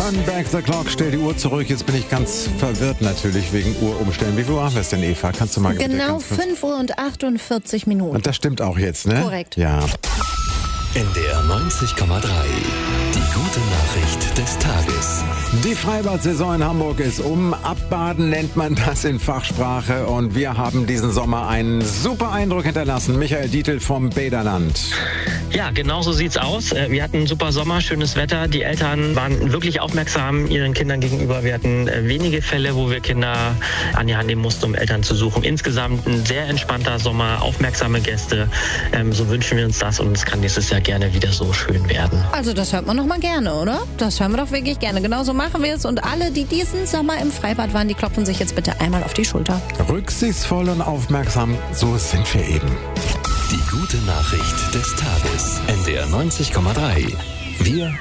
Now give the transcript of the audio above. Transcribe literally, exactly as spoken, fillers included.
Turn back the clock, stell die Uhr zurück. Jetzt bin ich ganz verwirrt natürlich wegen Uhr umstellen. Wie viel Uhr haben wir es denn, Eva? Kannst du mal bitte Genau ganz kurz- fünf Uhr und achtundvierzig Minuten. Und das stimmt auch jetzt, ne? Korrekt. Ja. N D R neunzig Komma drei. Die gute Nachricht des Tages. Die Freibad-Saison in Hamburg ist um. Abbaden nennt man das in Fachsprache. Und wir haben diesen Sommer einen super Eindruck hinterlassen. Michael Dietl vom Bäderland. Ja, genau so sieht's aus. Äh, Wir hatten einen super Sommer, schönes Wetter. Die Eltern waren wirklich aufmerksam ihren Kindern gegenüber. Wir hatten äh, wenige Fälle, wo wir Kinder an die Hand nehmen mussten, um Eltern zu suchen. Insgesamt ein sehr entspannter Sommer, aufmerksame Gäste. Ähm, so wünschen wir uns das und es kann nächstes Jahr gerne wieder so schön werden. Also das hört man doch mal gerne, oder? Das hören wir doch wirklich gerne. Genauso machen wir es. Und alle, die diesen Sommer im Freibad waren, die klopfen sich jetzt bitte einmal auf die Schulter. Rücksichtsvoll und aufmerksam, so sind wir eben. Die gute Nachricht des Tages. N D R neunzig Komma drei. Wir